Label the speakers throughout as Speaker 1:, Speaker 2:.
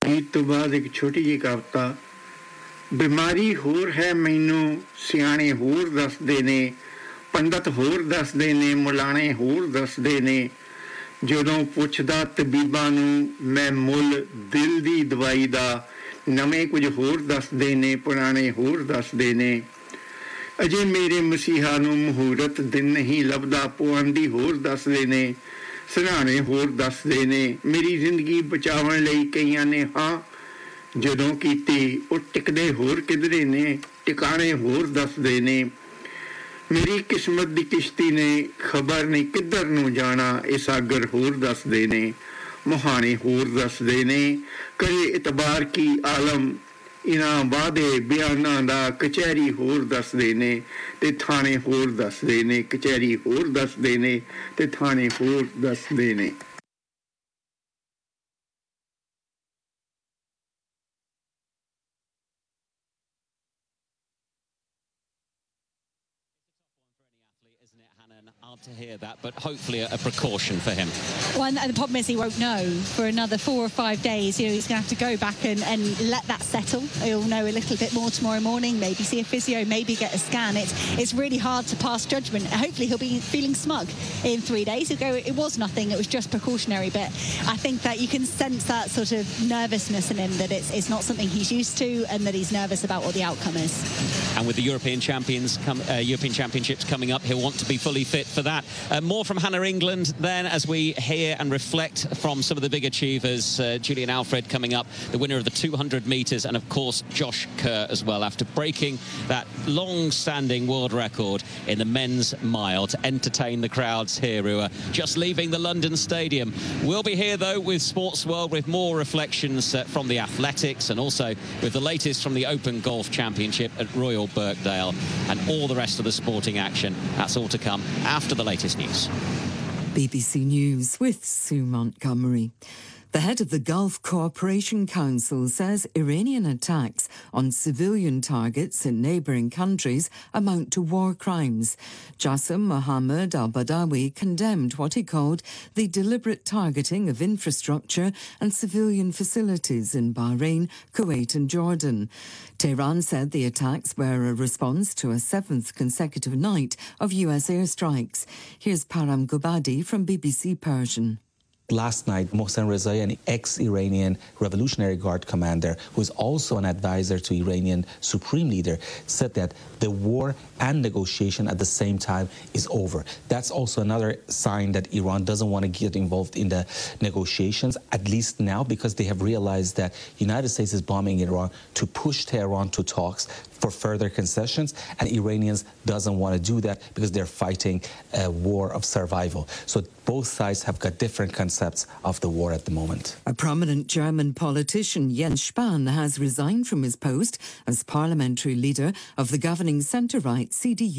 Speaker 1: ਗੀਤ ਤੋਂ ਬਾਅਦ ਇੱਕ ਛੋਟੀ ਜਿਹੀ ਕਵਿਤਾ। ਬਿਮਾਰੀ ਹੋਰ ਹੈ ਮੈਨੂੰ ਸਿਆਣੇ ਹੋਰ ਦੱਸਦੇ ਨੇ, ਪੰਡਤ ਹੋਰ ਦੱਸਦੇ ਨੇ, ਮੁਲਾਣੇ ਹੋਰ ਦੱਸਦੇ ਨੇ। ਜਦੋਂ ਪੁੱਛਦਾ ਤਬੀਬਾਂ ਨੂੰ ਮੈਂ ਮੁੱਲ ਦਿਲ ਦੀ ਦਵਾਈ ਦਾ, ਨਵੇਂ ਕੁਝ ਹੋਰ ਦੱਸਦੇ ਨੇ, ਪੁਰਾਣੇ ਹੋਰ ਦੱਸਦੇ ਨੇ। ਅਜੇ ਮੇਰੇ ਮਸੀਹਾ ਨੂੰ ਮਹੂਰਤ ਦਿਨ ਨਹੀਂ ਲੱਭਦਾ, ਪੁਆਂਦੀ ਹੋਰ ਦੱਸਦੇ ਨੇ, ਸਰਾਣੇ ਹੋਰ ਦੱਸਦੇ ਨੇ। ਮੇਰੀ ਜ਼ਿੰਦਗੀ ਬਚਾਉਣ ਲਈ ਕਈਆਂ ਨੇ ਹਾਂ ਜਦੋਂ ਕੀਤੀ, ਉਹ ਟਿਕਦੇ ਹੋਰ ਕਿਧਰੇ ਨੇ, ਟਿਕਾਣੇ ਹੋਰ ਦੱਸਦੇ ਨੇ। ਮੇਰੀ ਕਿਸਮਤ ਦੀ ਕਿਸ਼ਤੀ ਨੇ ਖਬਰ ਨਹੀਂ ਕਿੱਧਰ ਨੂੰ ਜਾਣਾ, ਇਹ ਸਾਗਰ ਹੋਰ ਦੱਸਦੇ ਨੇ, ਮੁਹਾਣੇ ਹੋਰ ਦੱਸਦੇ ਨੇ। ਕਰੇ ਇਤਬਾਰ ਕੀ ਆਲਮ ਇਹਨਾਂ ਵਾਅਦੇ ਬਿਆਨਾਂ ਦਾ, ਕਚਹਿਰੀ ਹੋਰ ਦੱਸਦੇ ਨੇ ਤੇ ਥਾਣੇ ਹੋਰ ਦੱਸਦੇ ਨੇ, ਕਚਹਿਰੀ ਹੋਰ ਦੱਸਦੇ ਨੇ ਤੇ ਥਾਣੇ ਹੋਰ ਦੱਸਦੇ ਨੇ।
Speaker 2: Hard to hear that, but hopefully a precaution for him.
Speaker 3: Well, and the problem is he won't know for another 4 or 5 days. You know, he's going to have to go back and let that settle. He'll know a little bit more tomorrow morning, maybe see a physio, maybe get a scan. It's really hard to pass judgment. Hopefully he'll be feeling smug in 3 days. He'll go, it was nothing, it was just precautionary. But I think that you can sense that sort of nervousness in him, that it's not something he's used to and that he's nervous about what the outcome is.
Speaker 2: And with the European Championships coming up, he'll want to be fully fit for that. More from Hannah England then, as we hear and reflect from some of the big achievers. Julian Alfred coming up, the winner of the 200 metres, and of course Josh Kerr as well, after breaking that long-standing world record in the men's mile to entertain the crowds here who are just leaving the London Stadium. We'll be here though with Sports World with more reflections from the athletics, and also with the latest from the Open Golf Championship at Royal Birkdale, and all the rest of the sporting action. That's all to come after the latest news.
Speaker 4: BBC News with Sue Montgomery. The head of the Gulf Cooperation Council says Iranian attacks on civilian targets in neighbouring countries amount to war crimes. Jassim Mohammed al-Badawi condemned what he called the deliberate targeting of infrastructure and civilian facilities in Bahrain, Kuwait and Jordan. Tehran said the attacks were a response to a 7th consecutive night of US airstrikes. Here's Param Gobadi from BBC Persian.
Speaker 5: Last night, Mohsen Rezai, an ex-Iranian Revolutionary Guard commander, who is also an advisor to Iranian Supreme Leader, said that the war and negotiation at the same time is over. That's also another sign that Iran doesn't want to get involved in the negotiations, at least now, because they have realized that the United States is bombing Iran to push Tehran to talks for further concessions, and Iranians doesn't want to do that because they're fighting a war of survival. So both sides have got different concepts of the war at the moment.
Speaker 4: A prominent German politician, Jens Spahn, has resigned from his post as parliamentary leader of the governing centre-right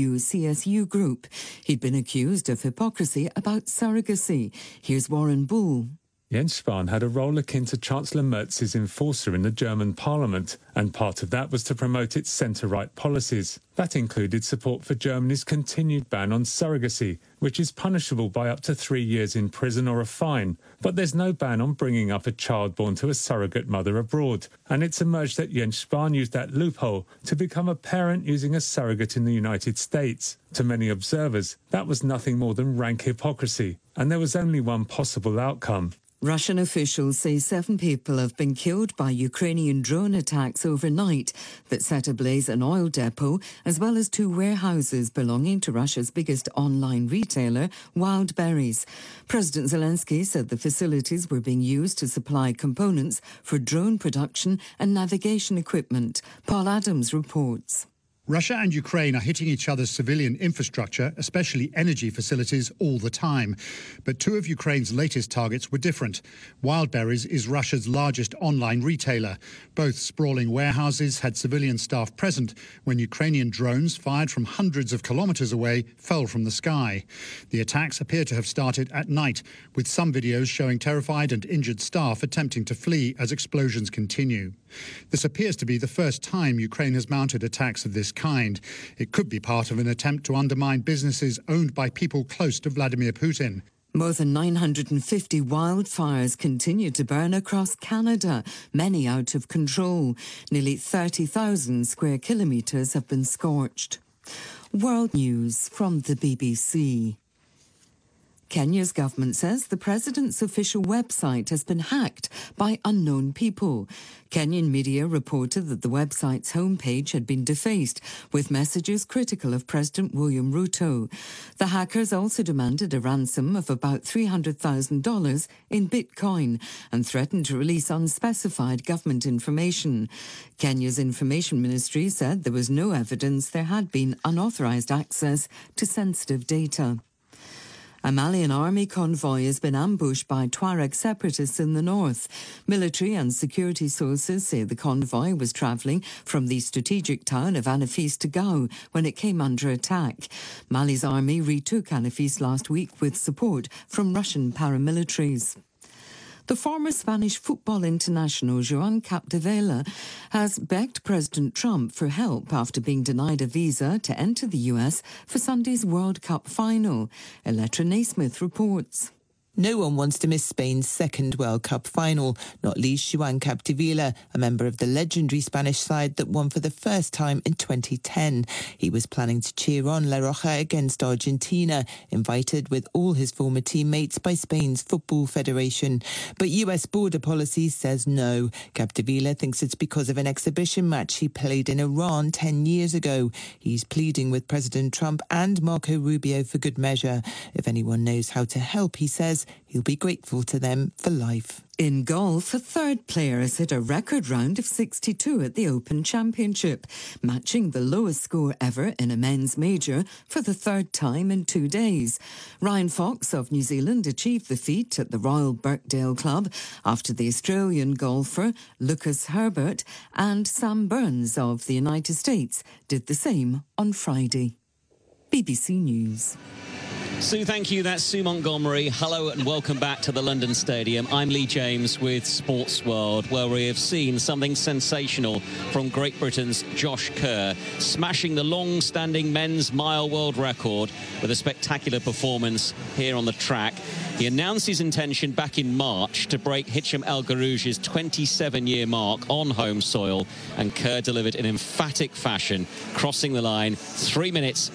Speaker 4: CDU-CSU group. He'd been accused of hypocrisy about surrogacy. Here's Warren Bull.
Speaker 6: Jens Spahn had a role akin to Chancellor Merz's enforcer in the German parliament, and part of that was to promote its centre-right policies. That included support for Germany's continued ban on surrogacy, which is punishable by up to 3 years in prison or a fine. But there's no ban on bringing up a child born to a surrogate mother abroad. And it's emerged that Jens Spahn used that loophole to become a parent using a surrogate in the United States. To many observers, that was nothing more than rank hypocrisy, and there was only one possible outcome.
Speaker 4: Russian officials say 7 people have been killed by Ukrainian drone attacks overnight that set ablaze an oil depot, as well as 2 warehouses belonging to Russia's biggest online retailer, Wildberries. President Zelensky said the facilities were being used to supply components for drone production and navigation equipment. Paul Adams reports.
Speaker 7: Russia and Ukraine are hitting each other's civilian infrastructure, especially energy facilities, all the time. But 2 of Ukraine's latest targets were different. Wildberries is Russia's largest online retailer. Both sprawling warehouses had civilian staff present when Ukrainian drones fired from hundreds of kilometres away fell from the sky. The attacks appear to have started at night, with some videos showing terrified and injured staff attempting to flee as explosions continue. This appears to be the first time Ukraine has mounted attacks of this kind. It could be part of an attempt to undermine businesses owned by people close to Vladimir Putin.
Speaker 4: More than 950 wildfires continue to burn across Canada, many out of control. Nearly 30,000 square kilometres have been scorched. World News from the BBC. Kenya's government says the president's official website has been hacked by unknown people. Kenyan media reported that the website's homepage had been defaced, with messages critical of President William Ruto. The hackers also demanded a ransom of about $300,000 in Bitcoin and threatened to release unspecified government information. Kenya's Information Ministry said there was no evidence there had been unauthorised access to sensitive data. A Malian army convoy has been ambushed by Tuareg separatists in the north. Military and security sources say the convoy was travelling from the strategic town of Anafis to Gao when it came under attack. Mali's army retook Anafis last week with support from Russian paramilitaries. The former Spanish football international Joan Capdevila has begged President Trump for help after being denied a visa to enter the US for Sunday's World Cup final. Elettra Naismith reports.
Speaker 8: No one wants to miss Spain's second World Cup final, not least Joan Capdevila, a member of the legendary Spanish side that won for the first time in 2010. He was planning to cheer on La Roja against Argentina, invited with all his former teammates by Spain's Football Federation. But US border policy says no. Capdevila thinks it's because of an exhibition match he played in Iran 10 years ago. He's pleading with President Trump and Marco Rubio for good measure. If anyone knows how to help, he says, he'll be grateful to them for life.
Speaker 4: In golf, a third player has hit a record round of 62 at the Open Championship, matching the lowest score ever in a men's major for the third time in 2 days. Ryan Fox of New Zealand achieved the feat at the Royal Birkdale Club after the Australian golfer Lucas Herbert and Sam Burns of the United States did the same on Friday. BBC News.
Speaker 2: Sue, thank you. That's Sue Montgomery. Hello and welcome back to the London Stadium. I'm Lee James with Sports World, where we have seen something sensational from Great Britain's Josh Kerr, smashing the long-standing men's mile world record with a spectacular performance here on the track. He announced his intention back in March to break Hicham El Guerrouj's 27-year mark on home soil, and Kerr delivered in emphatic fashion, crossing the line 3 minutes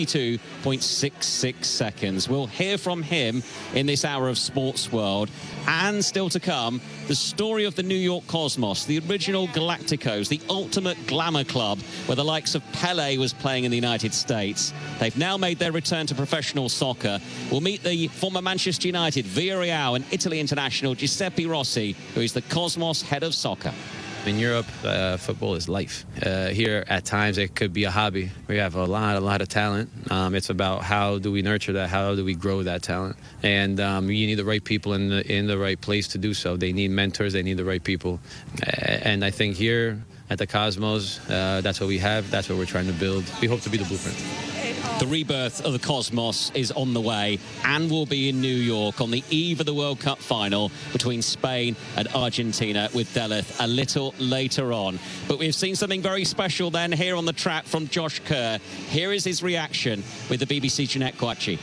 Speaker 2: 42.66 seconds. We'll hear from him in this hour of Sports World, and still to come, the story of the New York Cosmos, the original Galacticos, the ultimate glamour club where the likes of Pelé was playing in the United States. They've now made their return to professional soccer. We'll meet the former Manchester United, Villarreal and Italy international Giuseppe Rossi, who is the Cosmos head of soccer.
Speaker 9: In Europe, football is life. Here, at times, it could be a hobby. We have a lot of talent. It's about how do we nurture that, how do we grow that talent. And you need the right people in the right place to do so. They need mentors, they need the right people. And I think here at the Cosmos, that's what we have, that's what we're trying to build. We hope to be the blueprint.
Speaker 2: The rebirth of the Cosmos is on the way and will be in New York on the eve of the World Cup final between Spain and Argentina with Deleth a little later on. But we've seen something very special then here on the track from Josh Kerr. Here is his reaction with the BBC Jeanette Kouachi.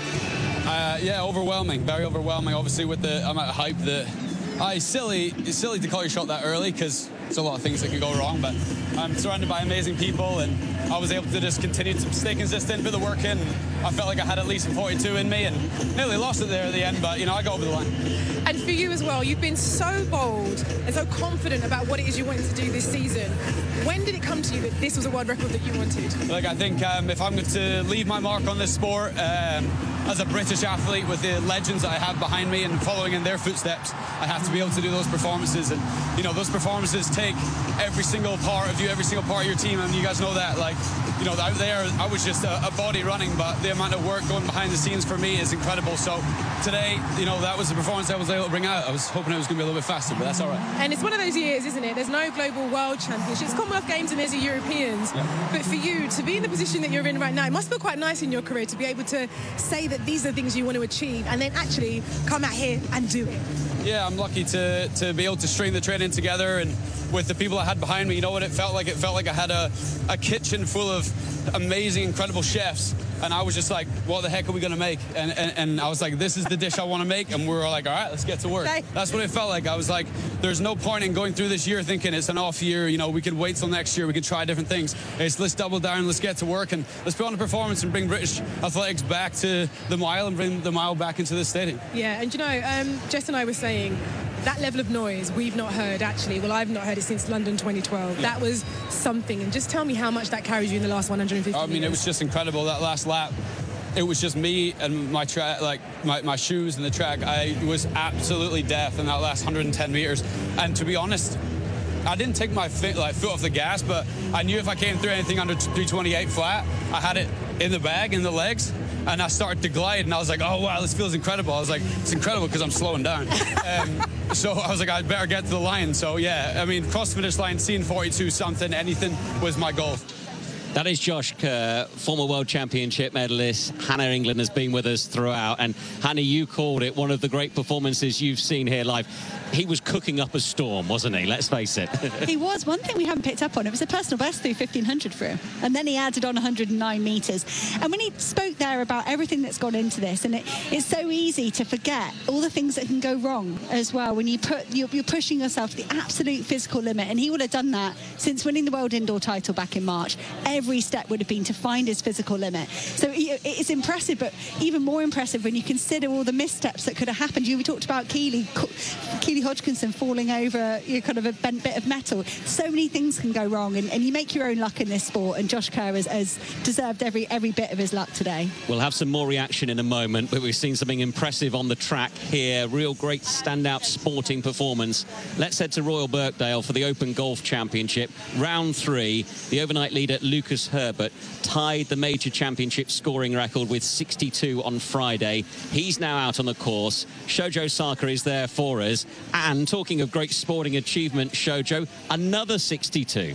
Speaker 10: Yeah, overwhelming, very overwhelming. Obviously with the amount of hype that... It's silly to call your shot that early because there's a lot of things that can go wrong, but I'm surrounded by amazing people and I was able to just continue to stay consistent, put the work in. I felt like I had at least 42 in me and nearly lost it there at the end, but, I got over the line.
Speaker 11: And for you as well, you've been so bold and so confident about what it is you wanted to do this season. When did it come to you that this was a world record that you wanted?
Speaker 10: Look, I think if I'm going to leave my mark on this sport, as a British athlete with the legends that I have behind me and following in their footsteps, I have to be able to do those performances. And, those performances take every single part of you, every single part of your team. And you guys know that, out there, I was just a body running, but the amount of work going behind the scenes for me is incredible. So today, that was the performance I was able to bring out. I was hoping it was going to be a little bit faster, but that's all right.
Speaker 11: And it's one of those years, isn't it? There's no global world championships, Commonwealth Games, and there's a Europeans. Yeah. But for you, to be in the position that you're in right now, it must feel quite nice in your career to be able to say that these are the things you want to achieve and then actually come out here and do it.
Speaker 10: Yeah, I'm lucky to be able to string the training together, and with the people I had behind me, you know what it felt like? It felt like I had a kitchen full of amazing, incredible chefs, And I was just like, what the heck are we going to make? And I was like, this is the dish I want to make. And we were like, all right, let's get to work. Okay. That's what it felt like. I was like, there's no point in going through this year thinking it's an off year. You know, we could wait till next year. We could try different things. Let's double down. Let's get to work. And let's put on a performance and bring British athletics back to the mile and bring the mile back into the stadium.
Speaker 11: Yeah, and you know, Jess and I were saying that level of noise we've not heard, actually. Well, I've not heard it since London 2012. Yeah. That was something. And just tell me how much that carries you in the last 150
Speaker 10: I mean,
Speaker 11: meters.
Speaker 10: It was just incredible. That last lap, it was just me and my track, like my shoes and the track. I was absolutely deaf in that last 110 meters. And to be honest, I didn't take my foot off the gas, but I knew if I came through anything under 328 flat, I had it in the bag, in the legs, and I started to glide, and I was like, oh, wow, this feels incredible. I was like, it's incredible because I'm slowing down. So I was like, I'd better get to the line. So, yeah, I mean, cross finish line, seeing 42 something, anything was my goal.
Speaker 2: That is Josh Kerr, former World Championship medalist. Hannah England has been with us throughout. And Hannah, you called it one of the great performances you've seen here live. He was cooking up a storm, wasn't he? Let's face it.
Speaker 3: He was. One thing we haven't picked up on, it was a personal best through 1,500 for him. And then he added on 109 metres. And when he spoke there about everything that's gone into this, and it's so easy to forget all the things that can go wrong as well when you're pushing yourself to the absolute physical limit. And he would have done that since winning the World Indoor title back in March. Every step would have been to find his physical limit. So it's impressive, but even more impressive when you consider all the missteps that could have happened. We talked about Keely Hodgkinson falling over kind of a bent bit of metal. So many things can go wrong, and you make your own luck in this sport, and Josh Kerr has deserved every bit of his luck today.
Speaker 2: We'll have some more reaction in a moment, but we've seen something impressive on the track here. Real great standout sporting performance. Let's head to Royal Birkdale for the Open Golf Championship. Round 3, the overnight leader Lucas Herbert tied the major championship scoring record with 62 on Friday. He's now out on the course. Shojo Saka is there for us. And talking of great sporting achievement, Shojo, another 62.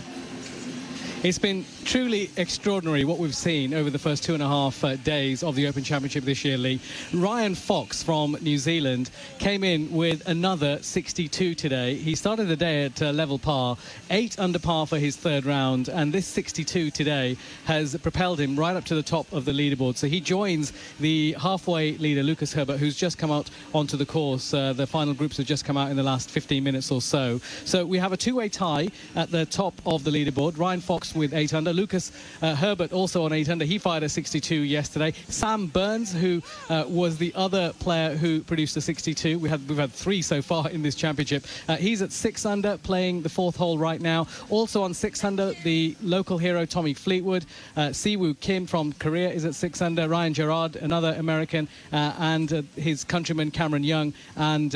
Speaker 12: It's been truly extraordinary what we've seen over the first 2.5 days of the Open Championship this year, Lee. Ryan Fox from New Zealand came in with another 62 today. He started the day at level par, 8 under par for his third round, and this 62 today has propelled him right up to the top of the leaderboard. So he joins the halfway leader, Lucas Herbert, who's just come out onto the course. The final groups have just come out in the last 15 minutes or so. So we have a two-way tie at the top of the leaderboard. Ryan Fox with 8 under. Lucas Herbert also on 8 under. He fired a 62 yesterday. Sam Burns, who was the other player who produced a 62. We've had 3 so far in this championship. He's at 6 under, playing the 4th hole right now. Also on 6 under, the local hero Tommy Fleetwood. Siwoo Kim from Korea is at 6 under. Ryan Gerard, another American, and his countryman Cameron Young and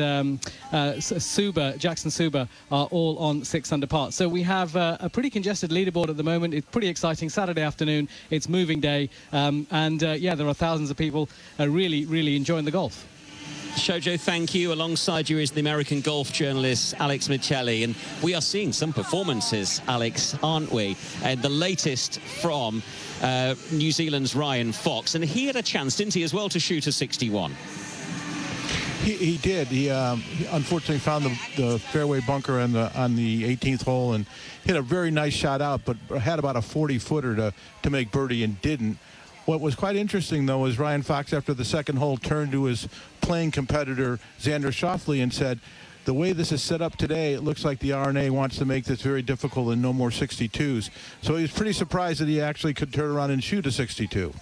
Speaker 12: Jackson Suba are all on 6 under par. So we have a pretty congested leaderboard at the moment. It's pretty exciting. Saturday afternoon, it's moving day, yeah, there are thousands of people really enjoying the golf.
Speaker 2: Shojo, thank you. Alongside you is the American golf journalist Alex Michelli, and we are seeing some performances, Alex, aren't we? The latest from New Zealand's Ryan Fox, and he had a chance, didn't he, as well, to shoot a 61.
Speaker 13: He did. He unfortunately found the fairway bunker on the 18th hole and hit a very nice shot out, but had about a 40-footer to make birdie and didn't. What was quite interesting, though, is Ryan Fox, after the second hole, turned to his playing competitor, Xander Schauffele, and said, the way this is set up today, it looks like the R&A wants to make this very difficult and no more 62s. So he was pretty surprised that he actually could turn around and shoot a 62.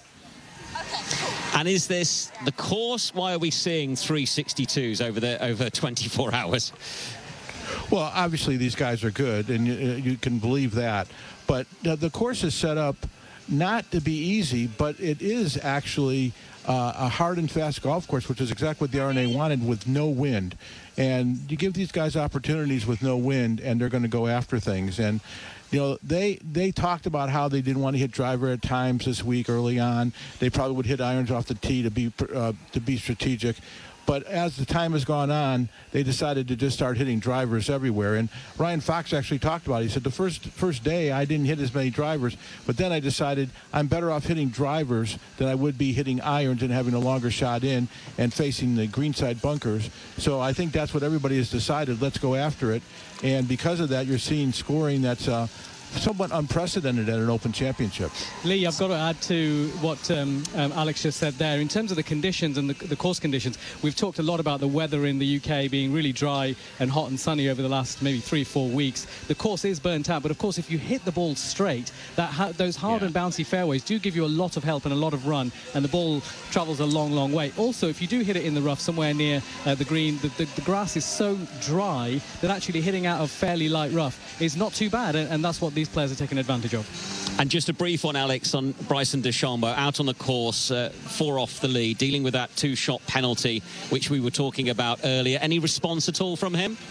Speaker 2: And is this the course? Why are we seeing 362s over 24 hours?
Speaker 13: Well, obviously these guys are good, and you can believe that. But the course is set up not to be easy, but it is actually a hard and fast golf course, which is exactly what the R&A wanted, with no wind. And you give these guys opportunities with no wind, and they're going to go after things. And you know, they talked about how they didn't want to hit driver at times this week early on. They probably would hit irons off the tee to be strategic. But as the time has gone on, they decided to just start hitting drivers everywhere. And Ryan Fox actually talked about it. He said, the first day I didn't hit as many drivers, but then I decided I'm better off hitting drivers than I would be hitting irons and having a longer shot in and facing the greenside bunkers. So I think that's what everybody has decided. Let's go after it. And because of that, you're seeing scoring that's somewhat unprecedented at an Open Championship.
Speaker 12: Lee, I've got to add to what Alex just said there. In terms of the conditions and the course conditions, we've talked a lot about the weather in the UK being really dry and hot and sunny over the last maybe 3-4 weeks. The course is burnt out, but of course, if you hit the ball straight, those hard and bouncy fairways do give you a lot of help and a lot of run, and the ball travels a long, long way. Also, if you do hit it in the rough somewhere near the green, the grass is so dry that actually hitting out of fairly light rough is not too bad, and that's what these players are taking advantage of.
Speaker 2: And just a brief one, Alex, on Bryson DeChambeau, out on the course, 4 off the lead, dealing with that 2-shot penalty, which we were talking about earlier. Any response at all from him?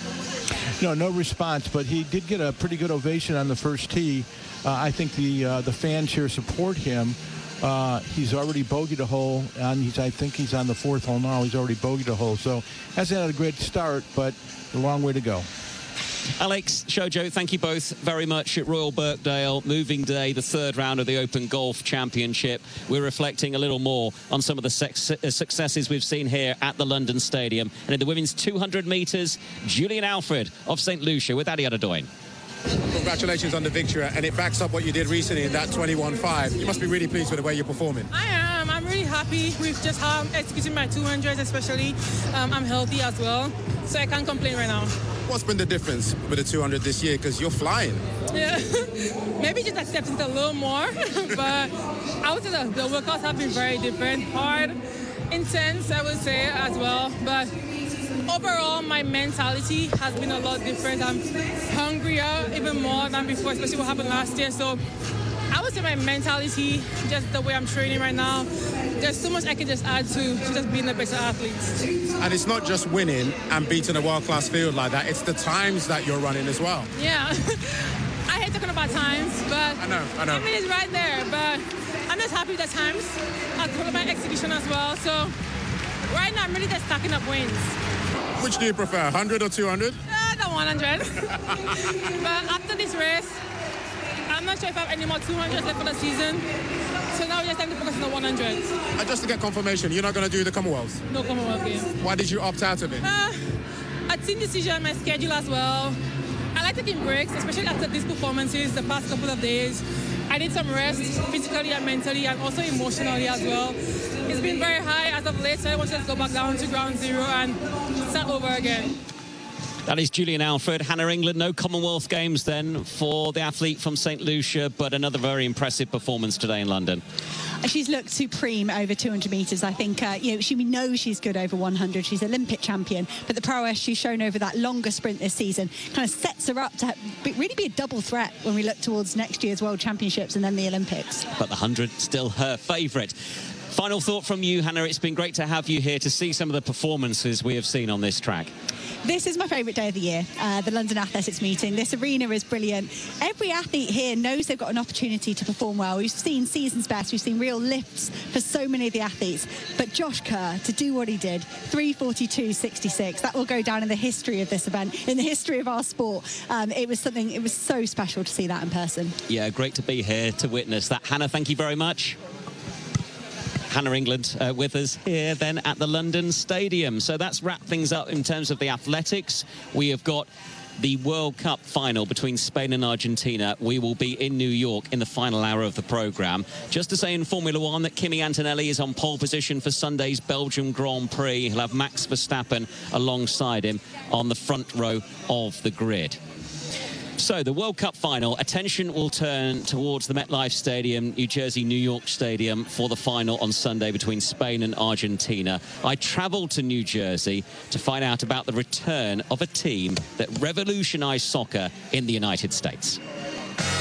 Speaker 13: No response, but he did get a pretty good ovation on the first tee. I think the fans here support him. He's already bogeyed a hole, and I think he's on the 4th hole now. He's already bogeyed a hole, so hasn't had a great start, but a long way to go.
Speaker 2: Alex, Shojo, thank you both very much at Royal Birkdale. Moving day, the 3rd round of the Open Golf Championship. We're reflecting a little more on some of the successes we've seen here at the London Stadium. And in the women's 200 metres, Julian Alfred of St. Lucia with Adi Adedoyin.
Speaker 14: Congratulations on the victory, and it backs up what you did recently in that 21-5. You must be really pleased with the way you're performing.
Speaker 11: I am. I'm really happy with just how I'm executing my 200s, especially. I'm healthy as well, so I can't complain right now.
Speaker 14: What's been the difference with the 200 this year? Because you're flying.
Speaker 11: Yeah, maybe just accepting it a little more, but I would say that the workouts have been very different. Hard, intense, I would say, as well, but overall, my mentality has been a lot different. I'm hungrier even more than before, especially what happened last year. So I would say my mentality, just the way I'm training right now, there's so much I can just add to just being a better athlete.
Speaker 14: And it's not just winning and beating a world-class field like that. It's the times that you're running as well.
Speaker 11: Yeah. I hate talking about times, but
Speaker 14: I know.
Speaker 11: I mean, it's right there. But I'm just happy with the times. I'll talk about execution as well. So right now, I'm really just stacking up wins.
Speaker 14: Which do you prefer, 100 or 200?
Speaker 11: The 100. But after this race, I'm not sure if I have any more 200s left for the season. So now we're just time to focus on the 100.
Speaker 14: And just to get confirmation, you're not going to do the Commonwealth?
Speaker 11: No Commonwealth Games.
Speaker 14: Why did you opt out of it?
Speaker 11: A team decision, my schedule as well. I like taking breaks, especially after these performances the past couple of days. I need some rest, physically and mentally, and also emotionally as well. It's been very high as of late, so I want to just go back down to ground zero and start over again.
Speaker 2: That is Julian Alfred. Hannah England, no Commonwealth Games then for the athlete from St. Lucia, but another very impressive performance today in London.
Speaker 3: She's looked supreme over 200 metres. I think, we know she's good over 100. She's Olympic champion, but the prowess she's shown over that longer sprint this season kind of sets her up to really be a double threat when we look towards next year's World Championships and then the Olympics.
Speaker 2: But the 100 still her favourite. Final thought from you, Hannah. It's been great to have you here to see some of the performances we have seen on this track.
Speaker 3: This is my favourite day of the year, the London Athletics meeting. This arena is brilliant. Every athlete here knows they've got an opportunity to perform well. We've seen season's best. We've seen real lifts for so many of the athletes. But Josh Kerr, to do what he did, 3:42.66, that will go down in the history of this event, in the history of our sport. It was so special to see that in person.
Speaker 2: Yeah, great to be here to witness that. Hannah, thank you very much. Hannah England with us here then at the London Stadium. So that's wrapped things up in terms of the athletics. We have got the World Cup final between Spain and Argentina. We will be in New York in the final hour of the programme. Just to say in Formula One that Kimi Antonelli is on pole position for Sunday's Belgium Grand Prix. He'll have Max Verstappen alongside him on the front row of the grid. So the World Cup final, attention will turn towards the MetLife Stadium, New Jersey, New York Stadium for the final on Sunday between Spain and Argentina. I travelled to New Jersey to find out about the return of a team that revolutionised soccer in the United States.